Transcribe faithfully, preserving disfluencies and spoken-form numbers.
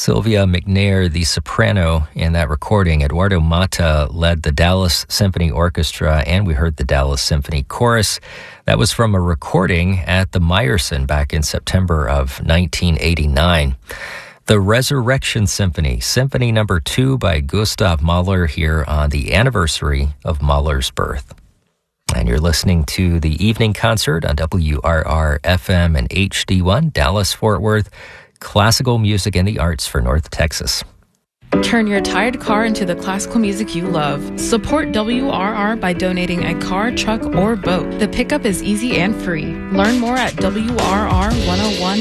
Sylvia McNair, the soprano in that recording. Eduardo Mata led the Dallas Symphony Orchestra, and we heard the Dallas Symphony Chorus. That was from a recording at the Meyerson back in September of nineteen eighty-nine. The Resurrection Symphony, Symphony Number Two by Gustav Mahler, here on the anniversary of Mahler's birth. And you're listening to the evening concert on W R R F M and H D one, Dallas-Fort Worth. Classical music and the arts for North Texas. Turn your tired car into the classical music you love. Support W R R by donating a car, truck, or boat. The pickup is easy and free. Learn more at W R R one oh one